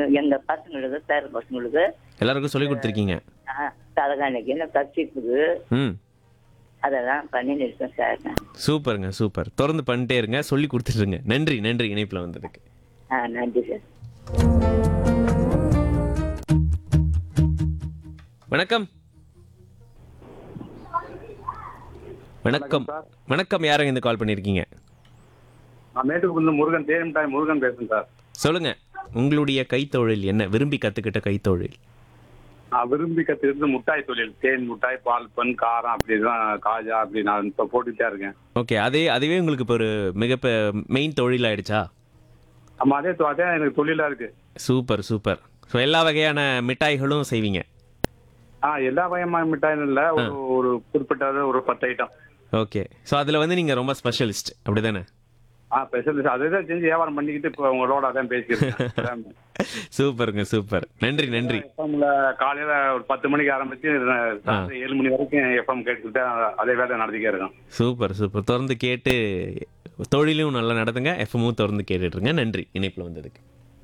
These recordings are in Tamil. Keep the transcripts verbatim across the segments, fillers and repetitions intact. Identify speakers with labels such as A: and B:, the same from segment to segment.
A: எங்க பசங்களுக்கு பேர பசங்களுக்கு
B: எல்லாருக்கும் சொல்லி கொடுத்துருக்கீங்க.
A: தலகாணிக்கு இந்த கச்சிப்புக்கு
B: ம்
A: அதெல்லாம் பண்ணிட்டு இருக்கேன் சார்.
B: சூப்பருங்க, சூப்பர். தொடர்ந்து பண்ணிட்டே இருங்க, சொல்லி கொடுத்துருங்க. நன்றி நன்றி இணைப்பில் வந்ததுக்கு.
A: ஆ நன்றி சார்.
B: வணக்கம் வணக்கம் வணக்கம். யாருங்க இந்த கால் பண்ணியிருக்கீங்க?
C: நான் மேட்டுக்குள்ள முருகன் தேன்மிட்டாய் முருகன் பேசுறேன் சார்.
B: சொல்லுங்க, உங்களுடைய கைத்தொழில் என்ன? விரும்பி கத்துக்கிட்ட கைத்தொழில்?
C: நான் விரும்பி கத்துக்கிறது முட்டாய் தொழில். தேன் முட்டாய், பால் பன், காரம் அப்படிதான், காஜா அப்படி நான் இப்போ போட்டுட்டே இருக்கேன்.
B: ஓகே, அதே அதுவே உங்களுக்கு இப்போ ஒரு மிக மெயின் தொழில் ஆயிடுச்சா?
C: ஆமா, அதே தொ- அதே எனக்கு தொழிலா இருக்கு.
B: Super super. ஸோ எல்லா வகையான மிட்டாய்களும் செய்வீங்க?
C: ஆ எல்லா வகையான மிட்டாயும் இல்லை, ஒரு ஒரு குறிப்பிட்ட ஒரு பத்து ஐட்டம்.
B: ஓகே, ஸோ அதில் வந்து நீங்கள் ரொம்ப ஸ்பெஷலிஸ்ட் அப்படி தானே?
C: ஆ ஸ்பெஷலிஸ்ட் அதை தான் செஞ்சு வியாபாரம் பண்ணிக்கிட்டு இப்போ உங்களோட அதான் பேசிக்கிறேன்.
B: சூப்பருங்க, சூப்பர். நன்றி நன்றி.
C: எஃப்எம்ல காலையில ஒரு பத்து மணிக்கு ஆரம்பிச்சு சாயந்தரம் ஏழு மணி வரைக்கும் எஃப்எம் கேட்டுக்கிட்டு அதே வேலை நடத்திக்கே இருக்கோம்.
B: Super super. தொடர்ந்து கேட்டு தொழிலும் நல்லா நடத்துங்க, எஃப்எம்மும் தொடர்ந்து கேட்டுட்ருங்க. நன்றி இணைப்பில் வந்ததுக்கு.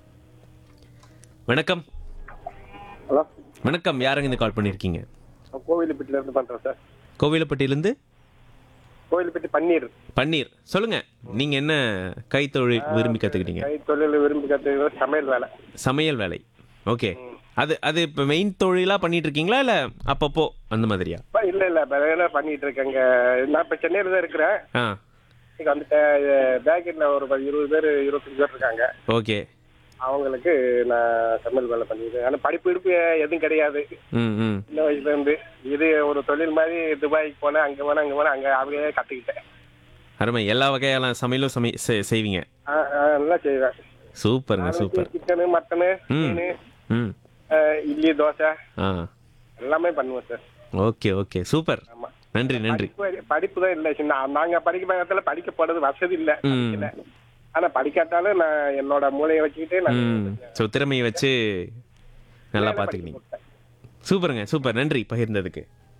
B: வணக்கம்
D: ஹலோ,
B: வணக்கம். யாருங்க இந்த கால் பண்ணியிருக்கீங்க?
D: கோவில்பட்டியில இருந்து பண்றேன் சார்.
B: கோவிலப்பட்டியிலேருந்து
D: கோவில்பட்டி பன்னீர்
B: பன்னீர். சொல்லுங்க, நீங்கள் என்ன கைத்தொழில் விரும்பி கற்றுக்கிட்டீங்க?
D: கை தொழில் விரும்பி கற்றுக்கிறது சமையல் வேலை.
B: சமையல் வேலை. ஓகே, அது அது இப்போ மெயின் தொழிலாக பண்ணிட்டு இருக்கீங்களா இல்லை அப்பப்போ அந்த மாதிரியா?
D: இப்ப இல்ல இல்ல வேலை பண்ணிட்டு இருக்கேங்க. நான் இப்ப சென்னையில தான் இருக்கிறேன்.
B: ஆ
D: இங்க வந்துட்டு பேக்கெட்ல ஒரு ப- இருபது பேர் இருபத்தஞ்சு பேர் இருக்காங்க.
B: ஓகே.
D: அவங்களுக்கு நான் சமையல் வேலை பண்ணிருக்கேன். ஆனா படிப்பு எடுப்பு எதுவும் கிடையாது.
B: ம் ம்
D: சின்ன வயசுல இருந்து இது ஒரு தொழில் மாதிரி துபாய்க்கு போனேன், அங்க போனேன் அங்க போனேன் அங்க அப்படியே கத்துக்கிட்டேன்.
B: அருமை. எல்லா வகையான சமையலும் சமை செ- செய்வீங்க?
D: ஆ, ஆ, நல்லா செய்வேன்.
B: சூப்பருங்க, சூப்பர்.
D: சிக்கனு, மட்டனு,
B: ம்
D: மீன்,
B: ம்
D: ஆ, இட்லி, தோசை
B: ஆ
D: எல்லாமே பண்ணுவேன் சார்.
B: Okay okay, super.
D: ஆமா.
B: நன்றி நன்றி.
D: படிப்பு படிப்பு தான் இல்ல. சின்ன நாங்க படிக்க பக்கத்துல படிக்க போறது வசதி இல்ல.
B: ம்.
D: படிக்கல. ஆனா படிக்காட்டாலும் நான் என்னோட மூளையை வச்சுக்கிட்டு நான்
B: ம் ஸோ திறமையை வச்சு நல்லா பார்த்துக்கிட்டீங்க. சூப்பருங்க, சூப்பர். நன்றி பகிர்ந்ததுக்கு.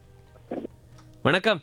B: வணக்கம்.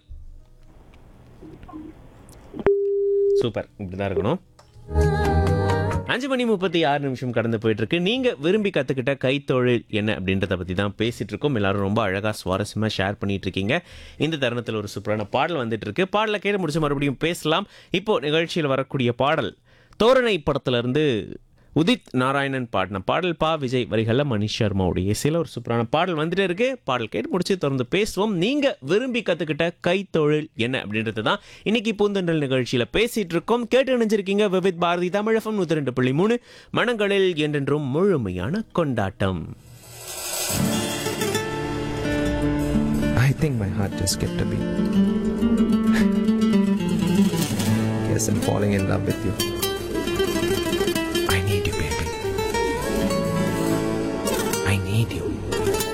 B: சூப்பர், இப்படி தான் இருக்கணும். அஞ்சு மணி முப்பத்தி ஆறு நிமிஷம் கடந்து போயிட்டு இருக்கு. நீங்க விரும்பி கத்துக்கிட்ட கைத்தொழில் என்ன அப்படின்றத பத்தி தான் பேசிட்டு இருக்கோம். எல்லாரும் ரொம்ப அழகா சுவாரஸ்யமா ஷேர் பண்ணிட்டு இருக்கீங்க. இந்த தருணத்தில் ஒரு சூப்பரான பாடல் வந்துட்டு இருக்கு. பாடலை கேட்டு முடிச்சு மறுபடியும் பேசலாம். இப்போ நிகழ்ச்சியில் வரக்கூடிய பாடல் தோரணை படத்துல இருந்து உதித் நாராயணன் பாடின பாடல். பா விஜய் வரிகளில் மணிஷ் சர்மாவுடைய இசையில் ஒரு சூப்பரான பாடல் வந்துட்டே இருக்கு. பாடல் கேட்டு முடிச்சு தொடர்ந்து பேசுவோம். நீங்க விரும்பி கத்துக்கிட்ட கைத்தொழில் என்ன அப்படின்றது தான் இன்னைக்கு பூந்தண்டல் நிகழ்ச்சியில பேசிட்டு இருக்கோம். கேட்டு நினைச்சிருக்கீங்க விவித் பாரதி தமிழ் எஃப்எம் நூற்றி ரெண்டு புள்ளி மூணு மனங்களில் என்றென்றும் முழுமையான கொண்டாட்டம்.
E: I think my heart just skipped a beat. Guess I'm falling in love with you.